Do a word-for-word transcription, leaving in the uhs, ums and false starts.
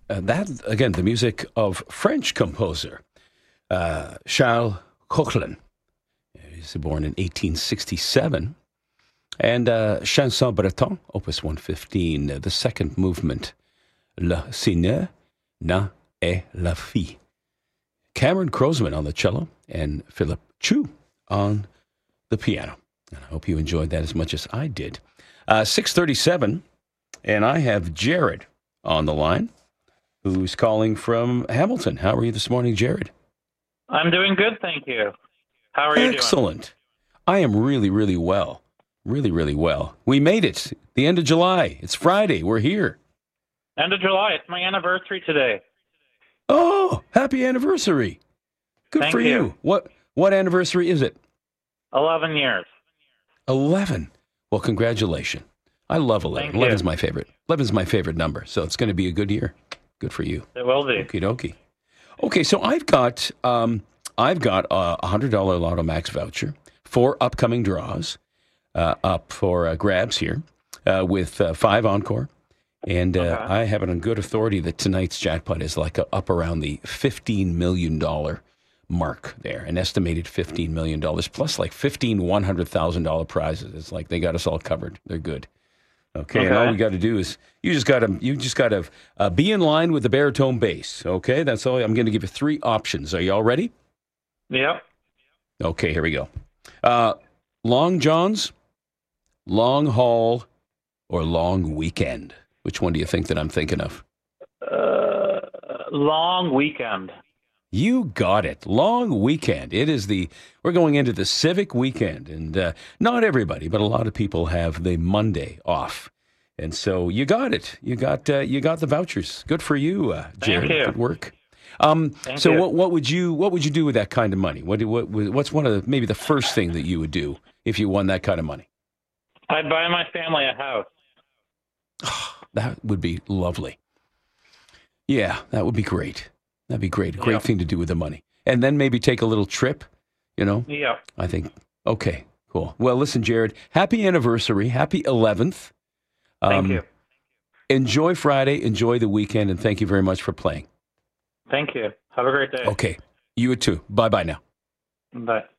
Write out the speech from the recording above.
uh, that, again, the music of French composer uh, Charles Koechlin. He was born in eighteen sixty-seven. And uh, Chanson Breton, Opus one fifteen, uh, the second movement, Le Seigneur n'a et la fille. Cameron Crozeman on the cello and Philip Chu on the piano. And I hope you enjoyed that as much as I did. Uh, six thirty-seven, and I have Jared on the line, who's calling from Hamilton. How are you this morning, Jared? I'm doing good, thank you. How are you doing? Excellent. I am really, really well. Really, really well. We made it. The end of July. It's Friday. We're here. End of July. It's my anniversary today. Oh, happy anniversary. Good Thank for you. you. What what anniversary is it? Eleven years. eleven. Well, congratulations. I love eleven. Thank you. eleven's my favorite. eleven's my favorite number, so it's going to be a good year. Good for you. It will be. Okie dokie. Okay, so I've got um, I've got a one hundred dollars Lotto Max voucher for upcoming draws uh, up for uh, grabs here uh, with uh, five Encore. And uh, Okay. I have it on good authority that tonight's jackpot is like a, up around the fifteen million dollars mark there, an estimated fifteen million dollars plus like fifteen one hundred thousand dollars prizes. It's like they got us all covered. They're good. Okay, Okay. and all we got to do is you just got to you just got to uh, be in line with the baritone bass. Okay, that's all. I'm going to give you three options. Are you all ready? Yep. Okay, here we go. Uh, Long Johns, Long Haul, or Long Weekend. Which one do you think that I'm thinking of? Uh, long weekend. You got it. Long Weekend. It is the, we're going into the civic weekend, and uh, not everybody, but a lot of people have the Monday off. And so you got it. You got uh, you got the vouchers. Good for you, uh, Jared. you. Good work. Um, Thank so you. what what would you what would you do with that kind of money? What, do- what what's one of the, maybe the first thing that you would do if you won that kind of money? I'd buy my family a house. That would be lovely. Yeah, that would be great. That'd be great. A great Yeah. thing to do with the money. And then maybe take a little trip, you know? Yep. I think, okay, cool. Well, listen, Jared, happy anniversary. Happy eleventh. Thank you. Enjoy Friday. Enjoy the weekend. And thank you very much for playing. Thank you. Have a great day. Okay. You too. Bye-bye now. Bye.